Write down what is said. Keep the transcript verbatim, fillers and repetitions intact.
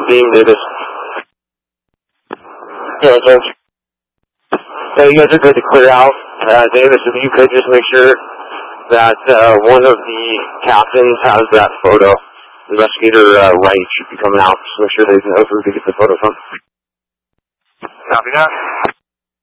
beam, Davis. Yeah, James. Yeah, you guys are good to clear out. Uh, Davis, if you could just make sure that uh, one of the captains has that photo. Investigator uh, Wright should be coming out, so make sure they know who to get the photo from. Copy that.